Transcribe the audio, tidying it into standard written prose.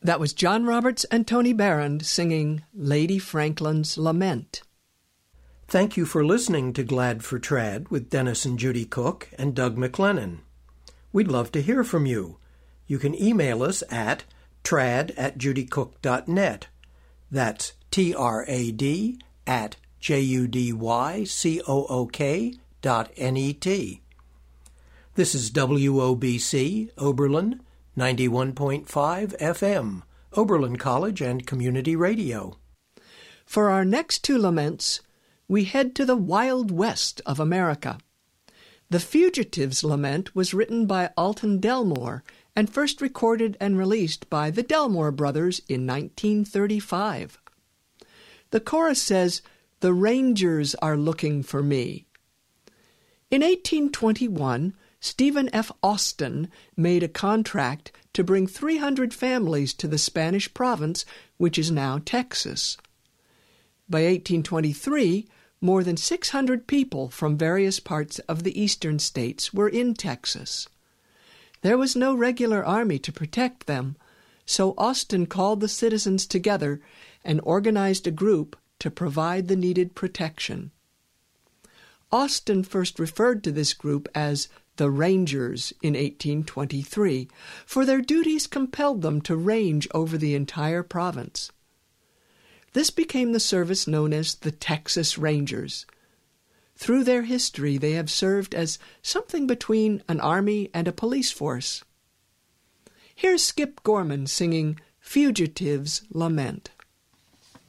That was John Roberts and Tony Barrand singing Lady Franklin's Lament. Thank you for listening to Glad for Trad with Dennis and Judy Cook and Doug McLennan. We'd love to hear from you. You can email us at trad@judycook.net. That's trad@judycook.net. This is WOBC, Oberlin, 91.5 FM, Oberlin College and Community Radio. For our next two laments, we head to the Wild West of America. The Fugitives' Lament was written by Alton Delmore and first recorded and released by the Delmore Brothers in 1935. The chorus says, "The Rangers are looking for me." In 1821, Stephen F. Austin made a contract to bring 300 families to the Spanish province, which is now Texas. By 1823, more than 600 people from various parts of the eastern states were in Texas. There was no regular army to protect them, so Austin called the citizens together and organized a group to provide the needed protection. Austin first referred to this group as the Rangers in 1823, for their duties compelled them to range over the entire province. This became the service known as the Texas Rangers. Through their history, they have served as something between an army and a police force. Here's Skip Gorman singing Fugitives' Lament.